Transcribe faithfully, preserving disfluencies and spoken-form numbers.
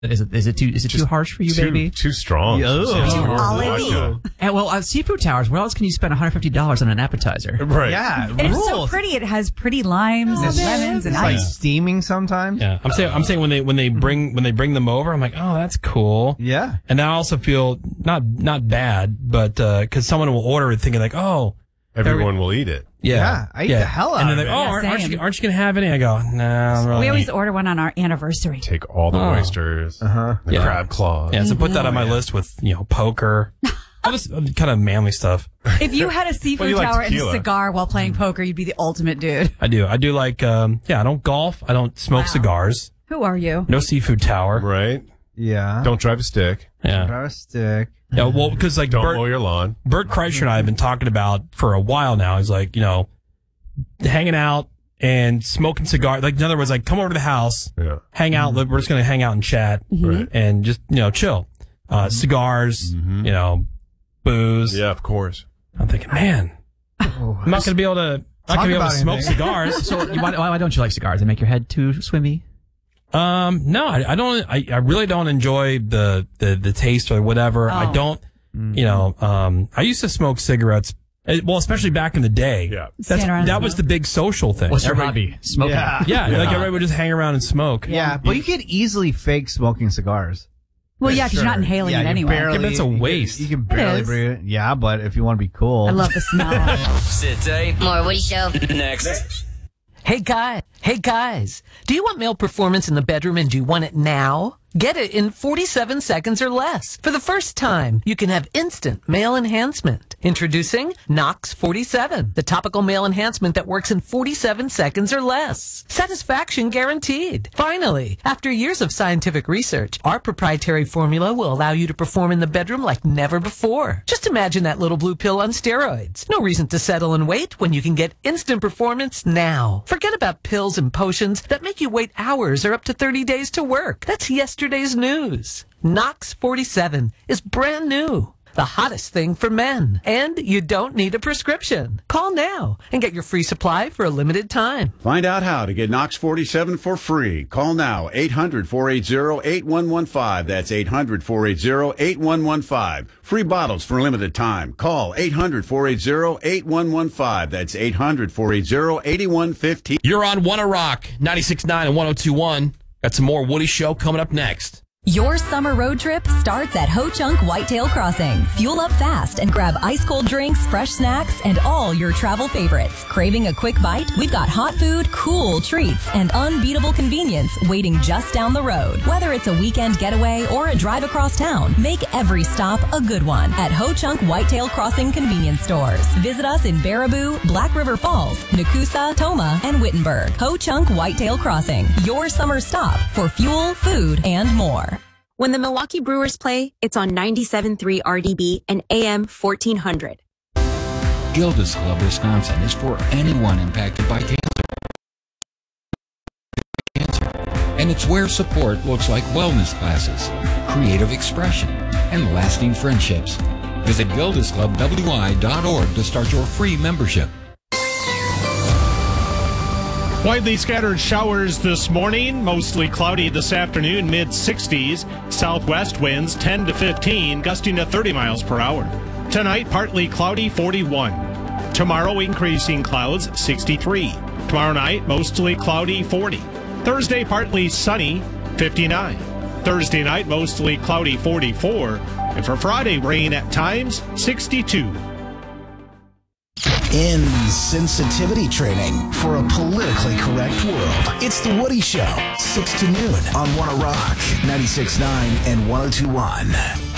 Is it is it too is it Just too harsh for you, too, baby? Too strong. Oh. Oh. And well, uh, seafood towers. Where else can you spend one hundred fifty dollars on an appetizer? Right. Yeah, And it's so pretty. It has pretty limes and lemons and It's like ice. steaming sometimes. Yeah, I'm saying I'm saying when they when they bring when they bring them over, I'm like, oh, that's cool. Yeah, and I also feel not not bad, but because someone will order it thinking like, oh, everyone every, will eat it. Yeah, yeah, I eat yeah. the hell out and of then it. they're like, oh, Yeah, aren't, aren't same. you aren't you gonna have any? I go, no. Nah, We always order one on our anniversary. Take all the Oh. oysters, Uh-huh. the Yeah. crab claws. Yeah, so put that on my list with you know poker, all this kind of manly stuff. If you had a Well, seafood you like tower and a tequila. cigar while playing poker, you'd be the ultimate dude. I do. I do like. Um, yeah, I don't golf. I don't smoke Wow. cigars. Who are you? No seafood tower. Right? Yeah. Don't drive a stick. Yeah. Drive a stick. Yeah. Well, because like Don't Bert, mow your lawn. Bert Kreischer and I have been talking about for a while now. He's like, you know, hanging out and smoking cigars. Like, in other words, like, come over to the house, Yeah. hang out. We're just going to hang out and chat Right. and just, you know, chill. Uh, cigars, Mhm. you know, booze. Yeah, of course. I'm thinking, man, Oh. I'm not going to be able to, not Talk going to be able about to smoke anything. cigars. So you, why, why don't you like cigars? They make your head too swimmy. Um, no, I, I don't, I, I really don't enjoy the, the, the taste or whatever. I Oh. don't, you know, um, I used to smoke cigarettes. eh, Well, especially back in the day. Yeah. That's, Stand around that and was smoke. the big social thing. What's your Everybody- hobby? Smoking. Yeah. Yeah, Yeah. like everybody would just hang around and smoke. Yeah, but you could easily fake smoking cigars. Well, yeah, because you're not inhaling yeah, it you anyway. Barely, Yeah, but it's a you can- waste. You can barely is. breathe it. Yeah, but if you want to be cool. I love the smell. Sit tight. More Woody Show. Next. Hey guys, hey guys, do you want male performance in the bedroom and do you want it now? Get it in forty-seven seconds or less. For the first time, you can have instant male enhancement. Introducing Nox forty-seven, the topical male enhancement that works in forty-seven seconds or less. Satisfaction guaranteed. Finally, after years of scientific research, our proprietary formula will allow you to perform in the bedroom like never before. Just imagine that little blue pill on steroids. No reason to settle and wait when you can get instant performance now. Forget about pills and potions that make you wait hours or up to thirty days to work. That's yesterday's news. Nox forty-seven is brand new. The hottest thing for men. And you don't need a prescription. Call now and get your free supply for a limited time. Find out how to get Nox forty-seven for free. Call now, eight hundred, four eight zero, eight one one five. That's eight hundred, four eight zero, eight one one five. Free bottles for a limited time. Call eight hundred, four eight zero, eight one one five. That's eight hundred, four eight zero, eight one one five. You're on Wanna Rock, ninety-six point nine and one oh two point one. Got some more Woody Show coming up next. Your summer road trip starts at Ho Chunk Whitetail Crossing. Fuel up fast and grab ice cold drinks, fresh snacks, and all your travel favorites. Craving a quick bite? We've got hot food, cool treats, and unbeatable convenience waiting just down the road. Whether it's a weekend getaway or a drive across town, make every stop a good one at Ho Chunk Whitetail Crossing convenience stores. Visit us in Baraboo, Black River Falls, Nakusa, Toma, and Wittenberg. Ho Chunk Whitetail Crossing, your summer stop for fuel, food, and more. When the Milwaukee Brewers play, it's on ninety-seven point three R D B and A M fourteen hundred. Gilda's Club Wisconsin is for anyone impacted by cancer. Cancer. And it's where support looks like wellness classes, creative expression, and lasting friendships. Visit gildas club w i dot org to start your free membership. Widely scattered showers this morning, mostly cloudy this afternoon, mid sixties. Southwest winds ten to fifteen, gusting to thirty miles per hour. Tonight, partly cloudy, forty-one. Tomorrow, increasing clouds, sixty-three. Tomorrow night, mostly cloudy, forty. Thursday, partly sunny, fifty-nine. Thursday night, mostly cloudy, forty-four. And for Friday, rain at times, sixty-two. Insensitivity training for a politically correct world. It's The Woody Show, six to noon on Wanna Rock, ninety-six point nine and one oh two point one.